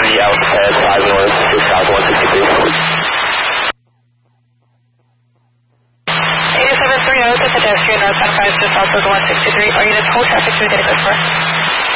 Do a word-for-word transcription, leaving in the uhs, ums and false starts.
three Alpha Pad five North, six Alpha one sixty-three. eighty-seven three zero to pedestrian northbound five six Alpha one sixty-three. All units hold traffic through data code four.